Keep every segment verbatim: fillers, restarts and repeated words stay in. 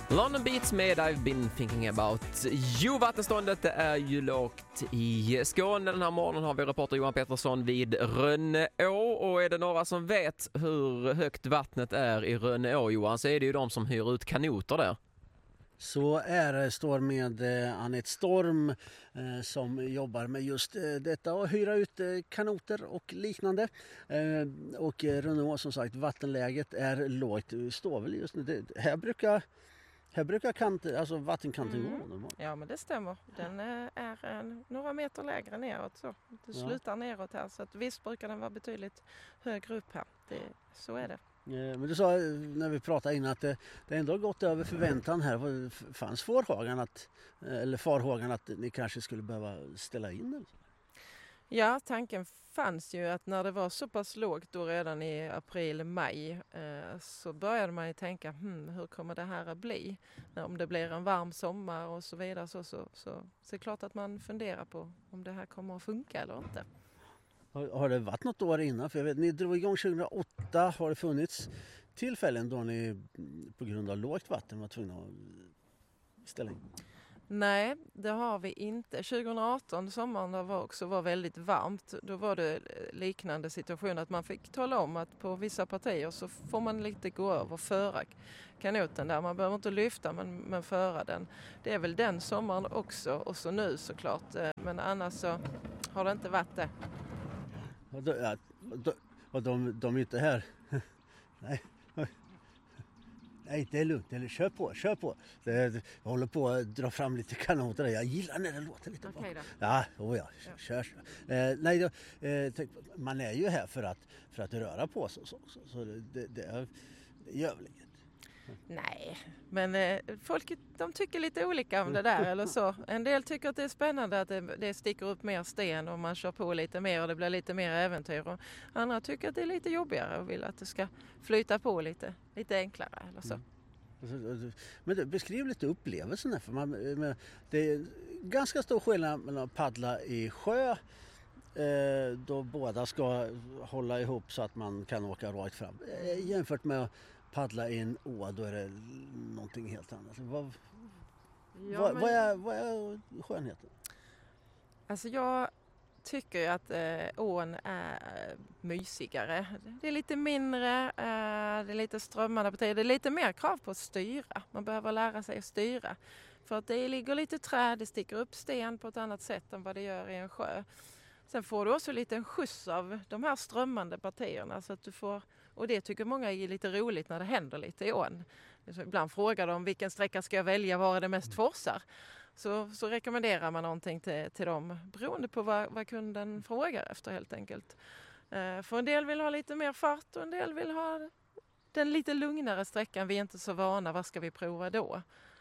London Beats med I've been thinking about you. Vattenståndet är ju lågt i Skåne. Den här morgonen har vi reporter Johan Pettersson vid Rönneå. Och är det några som vet hur högt vattnet är i Rönneå, Johan, så är det ju de som hyr ut kanoter där. Så är det, står med eh, Anette Storm eh, som jobbar med just eh, detta och hyra ut eh, kanoter och liknande. Eh, och eh, Rönneå, som sagt, vattenläget är lågt. Det står väl just nu. Det, här brukar, här brukar kant, alltså vattenkanten mm. gå normalt. Ja, men det stämmer. Den är, är en, några meter lägre neråt. Så. Det slutar ja. neråt här. Så att visst brukar den vara betydligt högre upp här. Det, så är det. Men du sa när vi pratade innan att det, det ändå har gått över förväntan här. Fanns farhågan att, eller farhågan att ni kanske skulle behöva ställa in? Eller? Ja, tanken fanns ju att när det var så pass lågt då redan i april, maj eh, så började man ju tänka hmm, hur kommer det här att bli? Om det blir en varm sommar och så vidare så, så, så, så är det klart att man funderar på om det här kommer att funka eller inte. Har det varit något år innan? För jag vet, ni drog igång tjugohundraåtta. Har det funnits tillfällen då ni på grund av lågt vatten var tvungna att ställa in? Nej, det har vi inte. tjugohundraarton, sommaren var också var väldigt varmt. Då var det liknande situation att man fick tala om att på vissa partier så får man lite gå över och föra kanoten där. Man behöver inte lyfta men, men föra den. Det är väl den sommaren också och så nu såklart. Men annars så har det inte varit det. Och de, ja, de, och de, de är inte här. Nej. Nej, det är lugnt. Eller kör på, kör på. Det, jag håller på att dra fram lite kanoter. Jag gillar när det låter lite bra. Ja, oh ja, kör, kör. kör. Eh, nej, eh, tänk, man är ju här för att, för att röra på sig. Så, så, så det, det är övligt. Nej, men eh, folk de tycker lite olika om det där eller så. En del tycker att det är spännande att det, det sticker upp mer sten och man kör på lite mer och det blir lite mer äventyr. Och andra tycker att det är lite jobbigare och vill att det ska flyta på lite, lite enklare eller så. Mm. Men beskriv lite upplevelsen här, för man, men det är ganska stor skillnad mellan att paddla i sjö eh, då båda ska hålla ihop så att man kan åka rakt fram eh, jämfört med att paddla i en å, då är det någonting helt annat. Vad, ja, vad, men... vad, är, vad är skönheten? Alltså jag tycker ju att eh, ån är mysigare. Det är lite mindre, eh, det är lite strömmande på tid. Det är lite mer krav på att styra. Man behöver lära sig att styra. För att det ligger lite träd, det sticker upp sten på ett annat sätt än vad det gör i en sjö. Sen får du också lite en skjuts av de här strömmande partierna. Så att du får, och det tycker många är lite roligt när det händer lite i ån. Ibland frågar de vilken sträcka ska jag välja, var är det mest forsar? Så, så rekommenderar man någonting till, till dem beroende på vad, vad kunden frågar efter helt enkelt. Eh, för en del vill ha lite mer fart och en del vill ha den lite lugnare sträckan. Vi är inte så vana, vad ska vi prova då?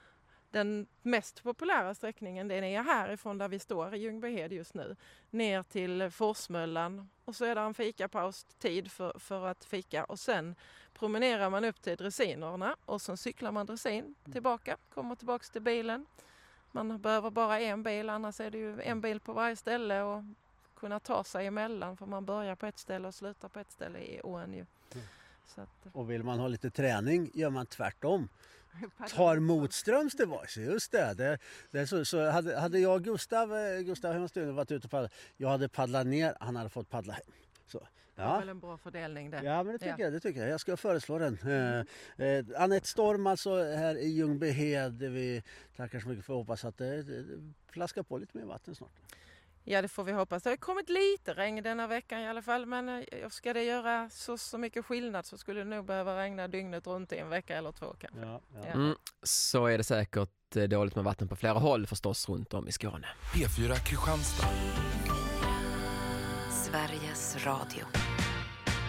Den mest populära sträckningen den är härifrån där vi står i Ljungbyhed just nu. Ner till Forsmöllan och så är det en fikapaus tid för, för att fika. Och sen promenerar man upp till dressinerna och sen cyklar man dressin tillbaka. Kommer tillbaka till bilen. Man behöver bara en bil, annars är det ju en bil på varje ställe och kunna ta sig emellan. För man börjar på ett ställe och slutar på ett ställe i ån ju. Så att... Och vill man ha lite träning gör man tvärtom. Tar motströms till vars. Just det. det, det så, så hade, hade jag Gustav, Gustav hemmastunden varit ute och paddlat. Jag hade paddlat ner, han hade fått paddla hem. Så, ja. Det är väl en bra fördelning det. Ja, men det tycker ja. jag. Det tycker jag. Jag ska föreslå den. Eh, eh, Anette Storm alltså här i Ljungbyhed. Vi tackar så mycket för att hoppas att det, det flaskar på lite mer vatten snart. Ja, det får vi hoppas. Det har kommit lite regn denna veckan i alla fall. Men ska det göra så, så mycket skillnad så skulle det nog behöva regna dygnet runt i en vecka eller två kanske. Ja, ja. Ja. Mm, så är det säkert dåligt med vatten på flera håll förstås runt om i Skåne. P fyra Kristianstad. Sveriges Radio.